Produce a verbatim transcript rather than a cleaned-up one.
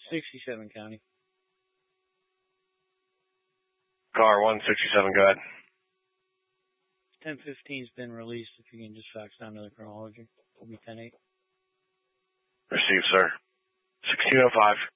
sixty-seven County. Car one sixty-seven, go ahead. ten fifteen's been released. If you can just fax down to the chronology. It'll be ten eight. Received, sir. sixteen oh five.